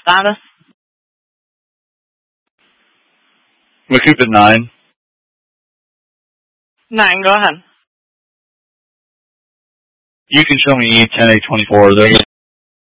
Status? We'll keep it 9. 9, go ahead. You can show me E10A24. There